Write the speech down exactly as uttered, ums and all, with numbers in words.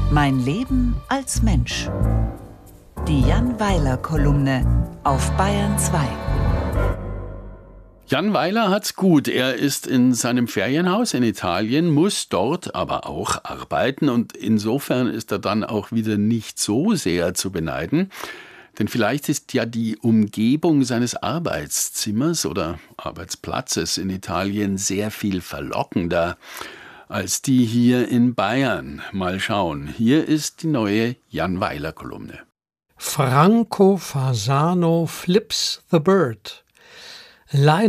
Mein Leben als Mensch. Die Jan Weiler Kolumne auf Bayern zwei. Jan Weiler hat's gut. Er ist in seinem Ferienhaus in Italien, muss dort aber auch arbeiten und insofern ist er dann auch wieder nicht so sehr zu beneiden. Denn vielleicht ist ja die Umgebung seines Arbeitszimmers oder Arbeitsplatzes in Italien sehr viel verlockender als die hier in Bayern. Mal schauen. Hier ist die neue Jan Weiler Kolumne. Franco Fasano flips the bird. Leider